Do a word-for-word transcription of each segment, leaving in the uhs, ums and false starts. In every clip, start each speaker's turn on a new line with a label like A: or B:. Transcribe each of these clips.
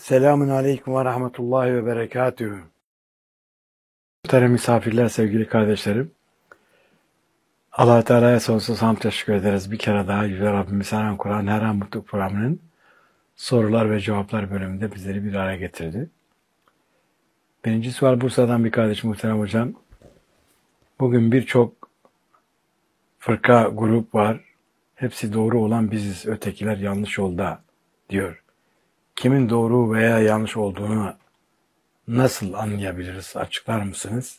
A: Selamun Aleyküm ve Rahmetullahi ve Berekatühü. Muhterem misafirler, sevgili kardeşlerim. Allah-u Teala'ya sonsuz hamd teşekkür ederiz. Bir kere daha Yüce Rabbimiz her an Kur'an, her an Mutlu programının sorular ve cevaplar bölümünde bizleri bir araya getirdi. Birinci sual Bursa'dan bir kardeş muhterem hocam. Bugün birçok fırka, grup var. Hepsi doğru olan biziz, ötekiler yanlış yolda diyor. Kimin doğru veya yanlış olduğunu nasıl anlayabiliriz? Açıklar mısınız?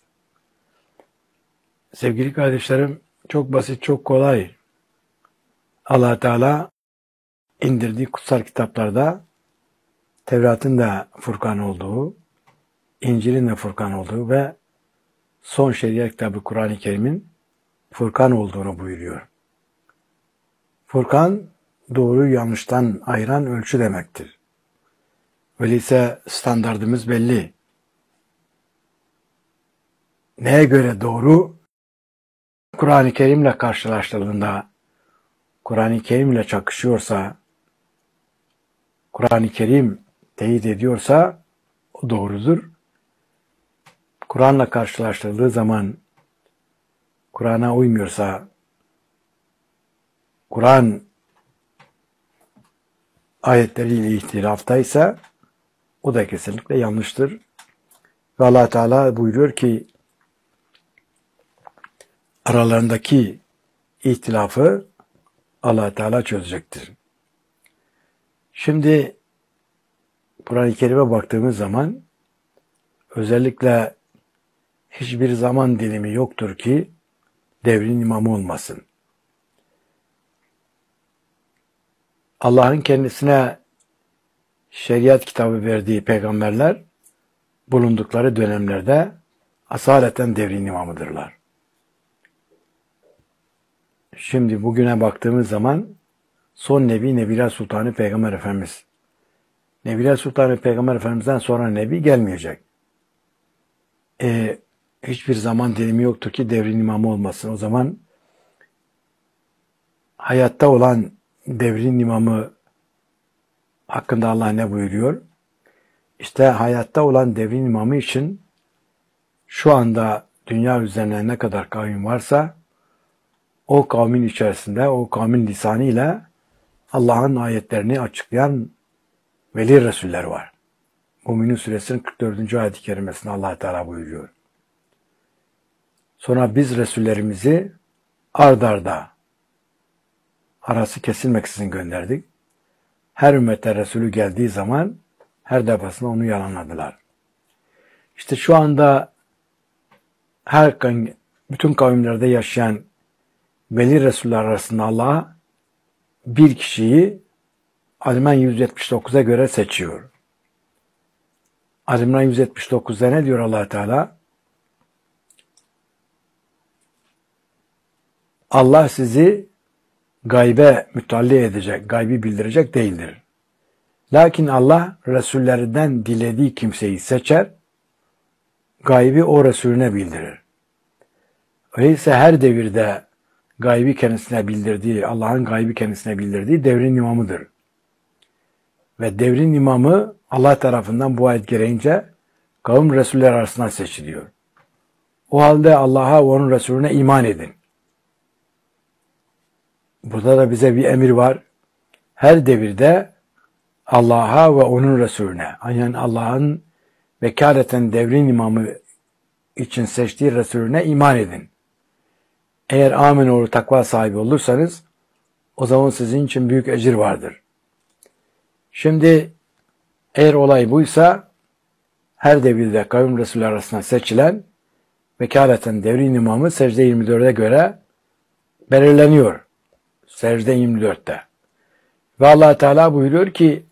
A: Sevgili kardeşlerim, çok basit, çok kolay. Allah Teala indirdiği kutsal kitaplarda Tevrat'ın da Furkan olduğu, İncil'in de Furkan olduğu ve son şeriat kitabı Kur'an-ı Kerim'in Furkan olduğunu buyuruyor. Furkan, doğruyu yanlıştan ayıran ölçü demektir. Öyleyse standardımız belli. Neye göre doğru? Kur'an-ı Kerim'le karşılaştırıldığında, Kur'an-ı Kerim'le çakışıyorsa, Kur'an-ı Kerim teyit ediyorsa o doğrudur. Kur'an'la karşılaştırıldığı zaman Kur'an'a uymuyorsa, Kur'an ayetleriyle ihtilaftaysa o da kesinlikle yanlıştır. Ve Allah Teala buyuruyor ki aralarındaki ihtilafı Allah Teala çözecektir. Şimdi Kur'an-ı Kerim'e baktığımız zaman özellikle hiçbir zaman dilimi yoktur ki devrin imamı olmasın. Allah'ın kendisine şeriat kitabı verdiği peygamberler bulundukları dönemlerde asaleten devrin imamıdırlar. Şimdi bugüne baktığımız zaman son Nebi Nebiler Sultanı Peygamber Efendimiz. Nebiler Sultanı Peygamber Efendimiz'den sonra Nebi gelmeyecek. E, hiçbir zaman dilimi yoktur ki devrin imamı olmasın. O zaman hayatta olan devrin imamı hakkında Allah ne buyuruyor? İşte hayatta olan devrin imamı için şu anda dünya üzerine ne kadar kavim varsa o kavmin içerisinde, o kavmin lisanıyla Allah'ın ayetlerini açıklayan veli Resuller var. Mü'minin Suresinin kırk dördüncü ayet-i kerimesinde Allah Teala buyuruyor. Sonra biz Resullerimizi ard arda arası kesilmeksizin gönderdik. Her ümmete Resulü geldiği zaman her defasında onu yalanladılar. İşte şu anda her bütün kavimlerde yaşayan veli Resuller arasında Allah bir kişiyi Ali-İmran yüz yetmiş dokuza göre seçiyor. Ali-İmran yüz yetmiş dokuzda ne diyor Allah Teala? Allah sizi gaybe mütalli edecek, gaybi bildirecek değildir. Lakin Allah Resullerinden dilediği kimseyi seçer, gaybi o Resulüne bildirir. Öyleyse her devirde gaybi kendisine bildirdiği, Allah'ın gaybi kendisine bildirdiği devrin imamıdır. Ve devrin imamı Allah tarafından bu ayet gereğince kavim Resuller arasından seçiliyor. O halde Allah'a ve onun Resulüne iman edin. Burada da bize bir emir var. Her devirde Allah'a ve onun Resulüne, yani Allah'ın vekaleten devrin imamı için seçtiği Resulüne iman edin. Eğer amenolu takva sahibi olursanız o zaman sizin için büyük ecir vardır. Şimdi eğer olay buysa her devirde kavim Resulü arasında seçilen vekaleten devrin imamı secde yirmi dörde göre belirleniyor. Secde yirmi dörtte. Ve Allah Teala buyuruyor ki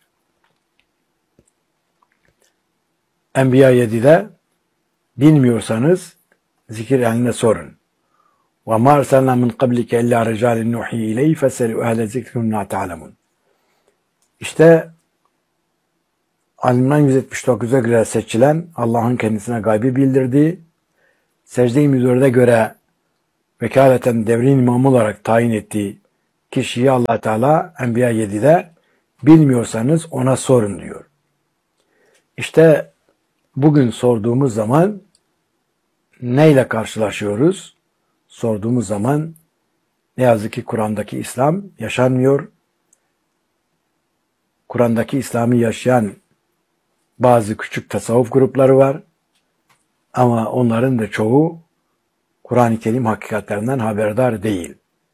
A: Enbiya yedide bilmiyorsanız zikir ehline sorun. وَمَا أَرْسَلْنَا مِنْ قَبْلِكَ اِلَّا رِجَالٍ نُوحِي اِلَيْهِ فَسَلُوا اَهْلَ ذِكْرِ مَا تَعْلَمُونَ. İşte Ali-İmran yüz yetmiş dokuza göre seçilen, Allah'ın kendisine gaybi bildirdiği, secde yirmi dörde göre vekaleten devrin imamı olarak tayin ettiği kişiyi Allah Teala Enbiya yedide bilmiyorsanız ona sorun diyor. İşte bugün sorduğumuz zaman neyle karşılaşıyoruz? Sorduğumuz zaman ne yazık ki Kur'an'daki İslam yaşanmıyor. Kur'an'daki İslam'ı yaşayan bazı küçük tasavvuf grupları var. Ama onların da çoğu Kur'an-ı Kerim hakikatlerinden haberdar değil.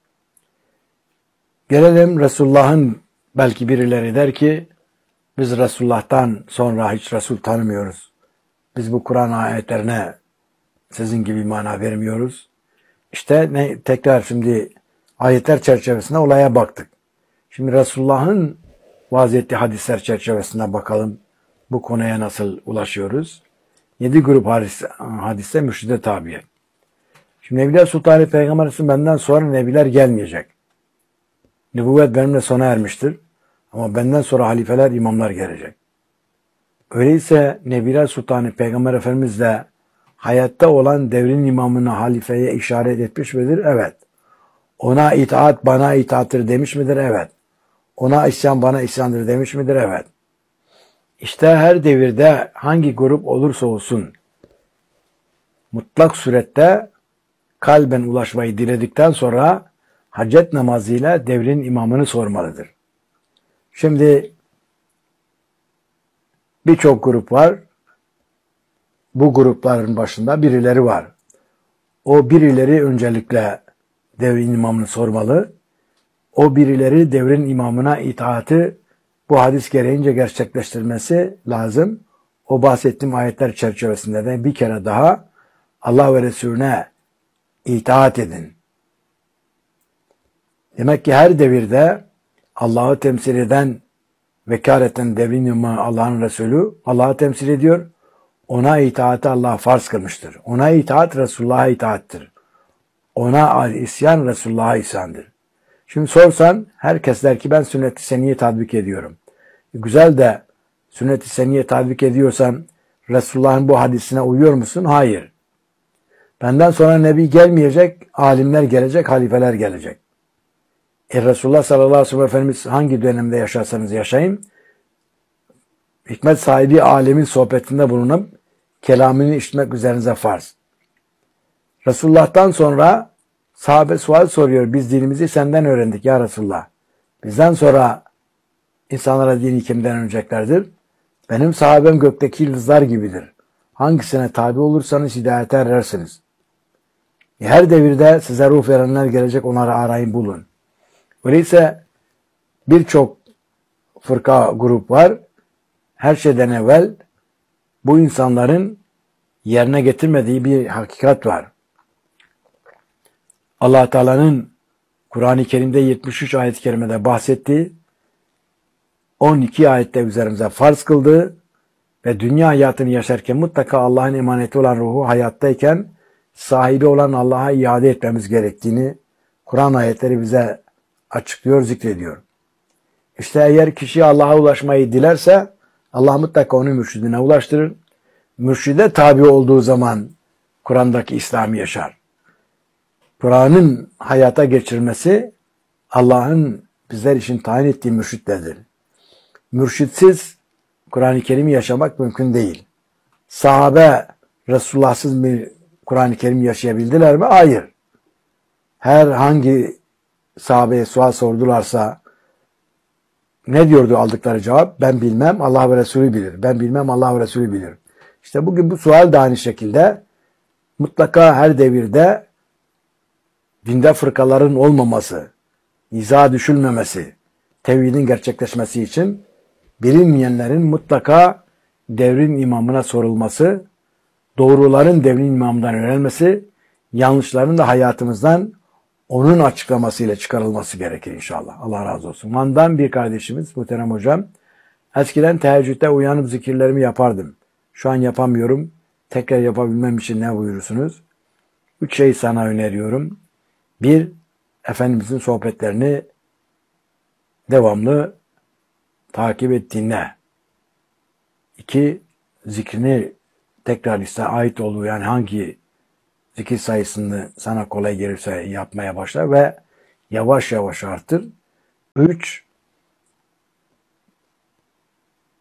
A: Gelelim Resulullah'ın, belki birileri der ki biz Resulullah'tan sonra hiç Resul tanımıyoruz. Biz bu Kur'an ayetlerine sizin gibi mana vermiyoruz. İşte ne, tekrar şimdi ayetler çerçevesinde olaya baktık. Şimdi Resulullah'ın vaaz ettiği hadisler çerçevesinde bakalım bu konuya nasıl ulaşıyoruz. Yedi grup hadis, hadiste mürşide tabi. Şimdi Nebiler Sultanı Peygamber Efendimiz benden sonra nebiler gelmeyecek. Nübüvvet benimle sona ermiştir. Ama benden sonra halifeler, imamlar gelecek. Öyleyse Nebiler Sultanı Peygamber Efendimiz de hayatta olan devrin imamına, halifeye işaret etmiş midir? Evet. Ona itaat bana itaattır demiş midir? Evet. Ona isyan bana isyandır demiş midir? Evet. İşte her devirde hangi grup olursa olsun mutlak surette kalben ulaşmayı diledikten sonra hacet namazıyla devrin imamını sormalıdır. Şimdi birçok grup var. Bu grupların başında birileri var. O birileri öncelikle devrin imamını sormalı. O birileri devrin imamına itaati bu hadis gereğince gerçekleştirmesi lazım. O bahsettiğim ayetler çerçevesinde de bir kere daha Allah ve Resulüne itaat edin. Demek ki her devirde Allah'ı temsil eden, vekaleten devrin imamı Allah'ın Resulü Allah'ı temsil ediyor. Ona itaati Allah farz kılmıştır. Ona itaat Resulullah'a itaattir. Ona isyan Resulullah'a isyandır. Şimdi sorsan herkes der ki ben sünnet-i seniyye tatbik ediyorum. Güzel de sünnet-i seniyye tatbik ediyorsan Resulullah'ın bu hadisine uyuyor musun? Hayır. Benden sonra Nebi gelmeyecek, alimler gelecek, halifeler gelecek. E Resulullah sallallahu aleyhi ve sellem Efendimiz hangi dönemde yaşarsanız yaşayın, hikmet sahibi alemin sohbetinde bulunup kelamını işitmek üzerinize farz. Resulullah'tan sonra sahabe sual soruyor. Biz dinimizi senden öğrendik ya Resulullah. Bizden sonra insanlara dini kimden öğreneceklerdir? Benim sahabem gökteki yıldızlar gibidir. Hangisine tabi olursanız hidayete erersiniz. Her devirde size ruh verenler gelecek, onları arayın bulun. Öyleyse birçok fırka grup var. Her şeyden evvel bu insanların yerine getirmediği bir hakikat var. Allah Teala'nın Kur'an-ı Kerim'de yetmiş üç ayet-i kerimede bahsettiği, on iki ayette üzerimize farz kıldığı ve dünya hayatını yaşarken mutlaka Allah'ın emaneti olan ruhu hayattayken sahibi olan Allah'a iade etmemiz gerektiğini Kur'an ayetleri bize açıklıyor, zikrediyor. İşte eğer kişi Allah'a ulaşmayı dilerse Allah mutlaka onu mürşidine ulaştırır. Mürşide tabi olduğu zaman Kur'an'daki İslam'ı yaşar. Kur'an'ın hayata geçirmesi Allah'ın bizler için tayin ettiği mürşitlerdir. Mürşitsiz Kur'an-ı Kerim'i yaşamak mümkün değil. Sahabe Resulullah'sız bir Kur'an-ı Kerim yaşayabildiler mi? Hayır. Her hangi sahabeye sual sordularsa ne diyordu aldıkları cevap? Ben bilmem, Allah ve Resulü bilir. Ben bilmem, Allah ve Resulü bilir. İşte bugün bu sual da aynı şekilde mutlaka her devirde dinde fırkaların olmaması, nizaha düşülmemesi, tevhidin gerçekleşmesi için bilinmeyenlerin mutlaka devrin imamına sorulması, doğruların devrin imamından öğrenmesi, yanlışların da hayatımızdan onun açıklamasıyla çıkarılması gerekir inşallah. Allah razı olsun. Van'dan bir kardeşimiz, muhterem hocam, eskiden teheccüde uyanıp zikirlerimi yapardım. Şu an yapamıyorum. Tekrar yapabilmem için ne buyurursunuz? Üç şey sana öneriyorum. Bir, Efendimizin sohbetlerini devamlı takip et, dinle. İki, zikrini tekrar iste ait olduğu, yani hangi zikir sayısını sana kolay gelirse yapmaya başla ve yavaş yavaş artır. Üç,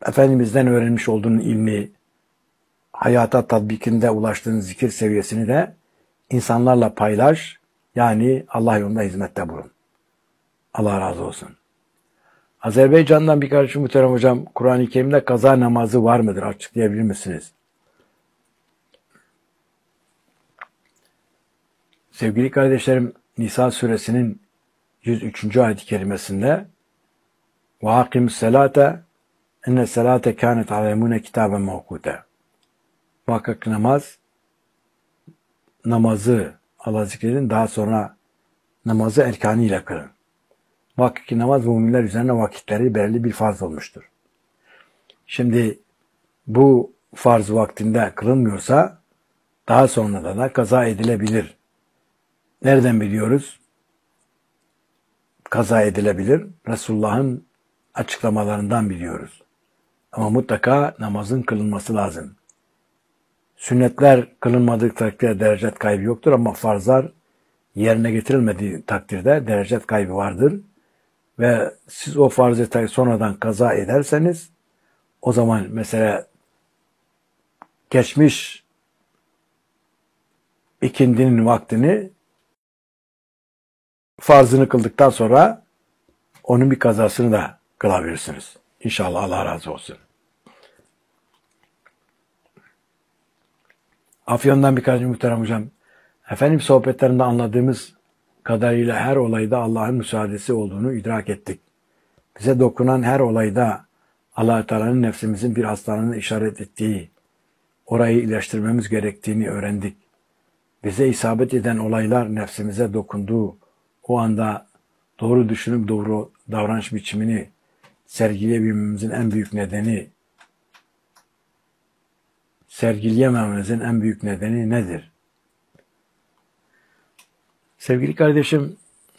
A: Efendimiz'den öğrenmiş olduğun ilmi, hayata tatbikinde ulaştığın zikir seviyesini de insanlarla paylaş. Yani Allah yolunda hizmette bulun. Allah razı olsun. Azerbaycan'dan bir kardeşim muhterem hocam, Kur'an-ı Kerim'de kaza namazı var mıdır? Açıklayabilir misiniz? Sevgili kardeşlerim, Nisa suresinin yüz üçüncü ayet-i kerimesinde وَاقِمُ السَّلَاةَ اِنَّ السَّلَاةَ كَانَتْ عَلَيْمُونَ كِتَابًا مَوْقُوتًا. Muhakkak namaz, namazı Allah zikredin, daha sonra namazı erkanıyla kılın. Muhakkak ki namaz müminler üzerine vakitleri belirli bir farz olmuştur. Şimdi bu farz vaktinde kılınmıyorsa daha sonra da kaza edilebilir. Nereden biliyoruz? Kaza edilebilir. Resulullah'ın açıklamalarından biliyoruz. Ama mutlaka namazın kılınması lazım. Sünnetler kılınmadığı takdirde derecet kaybı yoktur ama farzlar yerine getirilmediği takdirde derecet kaybı vardır. Ve siz o farzı sonradan kaza ederseniz o zaman mesela geçmiş ikindinin vaktini farzını kıldıktan sonra onun bir kazasını da kılabilirsiniz. İnşallah Allah razı olsun. Afyon'dan birkaç muhterem hocam. Efendim sohbetlerinde anladığımız kadarıyla her olayda Allah'ın müsaadesi olduğunu idrak ettik. Bize dokunan her olayda Allah-u Teala'nın nefsimizin bir hastalığını işaret ettiği, orayı iyileştirmemiz gerektiğini öğrendik. Bize isabet eden olaylar nefsimize dokunduğu o anda doğru düşünüp doğru davranış biçimini sergileyebilmemizin en büyük nedeni, sergileyemememizin en büyük nedeni nedir? Sevgili kardeşim,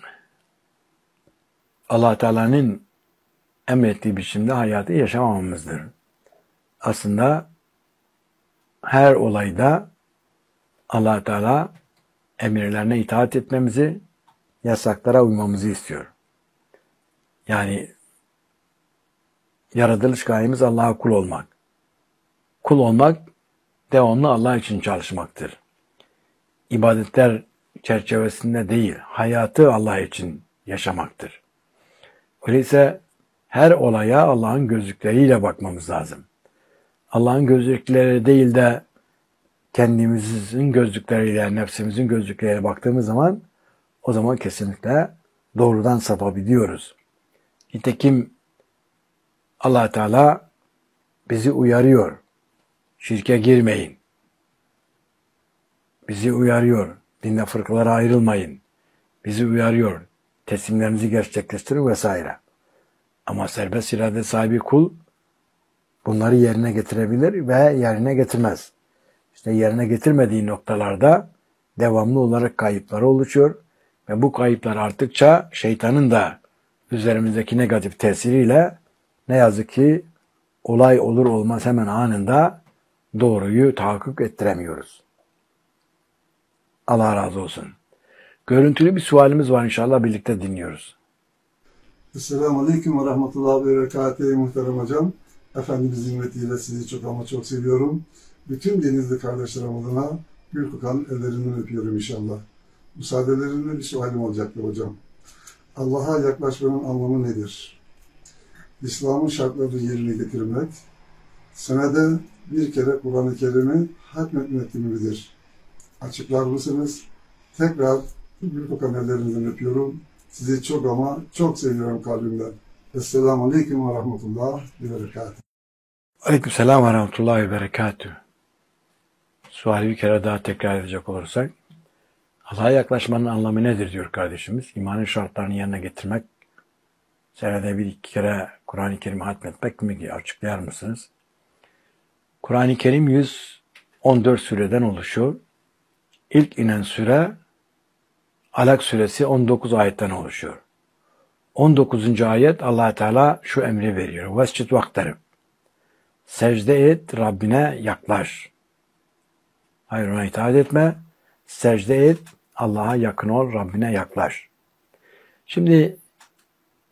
A: Allah Teala'nın emrettiği biçimde hayatı yaşamamamızdır. Aslında her olayda Allah Teala emirlerine itaat etmemizi, yasaklara uymamızı istiyor. Yani yaratılış gayemiz Allah'a kul olmak. Kul olmak devamlı Allah için çalışmaktır. İbadetler çerçevesinde değil, hayatı Allah için yaşamaktır. Öyleyse her olaya Allah'ın gözlükleriyle bakmamız lazım. Allah'ın gözlükleri değil de kendimizin gözlükleriyle, nefsimizin gözlükleriyle baktığımız zaman o zaman kesinlikle doğrudan sapabiliyoruz. Nitekim Allah Teala bizi uyarıyor. Şirke girmeyin. Bizi uyarıyor. Dinde fırkalara ayrılmayın. Bizi uyarıyor. Teslimlerinizi gerçekleştirin vesaire. Ama serbest irade sahibi kul bunları yerine getirebilir ve yerine getirmez. İşte yerine getirmediği noktalarda devamlı olarak kayıpları oluşuyor ve bu kayıplar arttıkça şeytanın da üzerimizdeki negatif tesiriyle ne yazık ki olay olur olmaz hemen anında doğruyu tahakkuk ettiremiyoruz. Allah razı olsun. Görüntülü bir sualimiz var, inşallah birlikte dinliyoruz.
B: Esselamu Aleyküm ve Rahmetullahi ve Berekatuhu muhterem hocam. Efendimiz hizmetiyle sizi çok ama çok seviyorum. Bütün denizli kardeşlerim adına gül kokan ellerinden öpüyorum inşallah. Müsaadelerinle bir sualim olacaktı hocam. Allah'a yaklaşmanın anlamı nedir? İslam'ın şartlarını yerine getirmek, senede bir kere Kur'an-ı Kerim'i hatmetmek midir? Açıklar mısınız? Tekrar gül kokan ellerinizden öpüyorum. Sizi çok ama çok seviyorum kalbimden. Esselamu Aleyküm ve Rahmetullah ve Berekatuhu.
A: Aleyküm selam ve Rahmetullahi ve Berekatuhu. Suali bir kere daha tekrar edecek olursak, Allah'a yaklaşmanın anlamı nedir diyor kardeşimiz. İmanın şartlarını yerine getirmek, senede bir iki kere Kur'an-ı Kerim'i hatmetmek mi? Açıklayar mısınız? Kur'an-ı Kerim yüz on dört sureden oluşuyor. İlk inen süre Alak suresi on dokuz ayetten oluşuyor. on dokuzuncu ayet Allah Teala şu emri veriyor. Vescid vaktarım. Secde et, Rabbine yaklaş. Hayır, ona itaat etme. Secde et, Allah'a yakın ol, Rabbine yaklaş. Şimdi